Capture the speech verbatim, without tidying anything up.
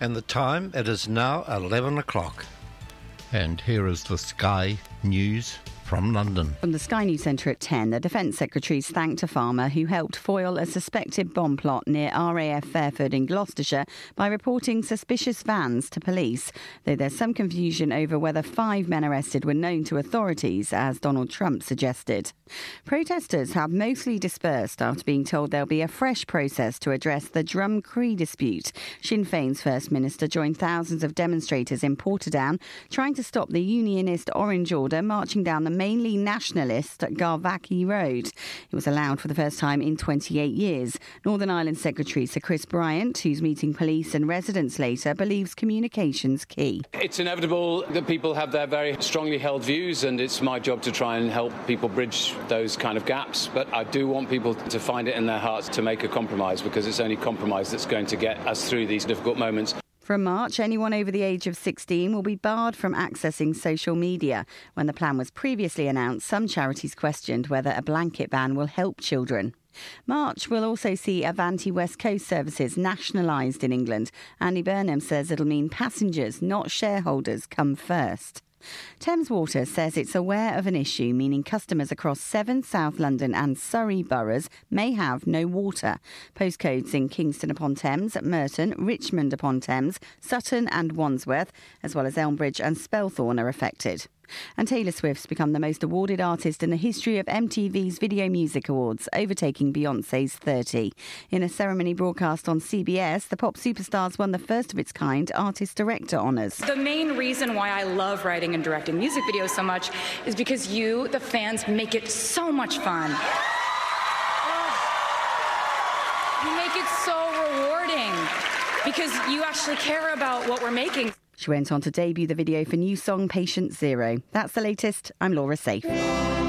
And the time, it is now eleven o'clock. And here is the Sky News from London. From the Sky News Centre at ten, the Defence Secretary's thanked a farmer who helped foil a suspected bomb plot near R A F Fairford in Gloucestershire by reporting suspicious vans to police, though there's some confusion over whether five men arrested were known to authorities, as Donald Trump suggested. Protesters have mostly dispersed after being told there'll be a fresh process to address the Drumcree dispute. Sinn Féin's First Minister joined thousands of demonstrators in Portadown trying to stop the unionist Orange Order marching down the mainly nationalist Garvaghy Road. It was allowed for the first time in twenty-eight years. Northern Ireland Secretary Sir Chris Bryant, who's meeting police and residents later, believes communication's key. It's inevitable that people have their very strongly held views, and it's my job to try and help people bridge those kind of gaps. But I do want people to find it in their hearts to make a compromise, because it's only compromise that's going to get us through these difficult moments. From March, anyone over the age of sixteen will be barred from accessing social media. When the plan was previously announced, some charities questioned whether a blanket ban will help children. March will also see Avanti West Coast services nationalised in England. Andy Burnham says it'll mean passengers, not shareholders, come first. Thames Water says it's aware of an issue meaning customers across seven South London and Surrey boroughs may have no water. Postcodes in Kingston upon Thames, Merton, Richmond upon Thames, Sutton and Wandsworth, as well as Elmbridge and Spelthorne, are affected. And Taylor Swift's become the most awarded artist in the history of M T V's Video Music Awards, overtaking Beyoncé's thirty. In a ceremony broadcast on C B S, the pop superstars won the first of its kind artist-director honours. The main reason why I love writing and directing music videos so much is because you, the fans, make it so much fun. You make it so rewarding because you actually care about what we're making. She went on to debut the video for new song Patient Zero. That's the latest. I'm Laura Safe.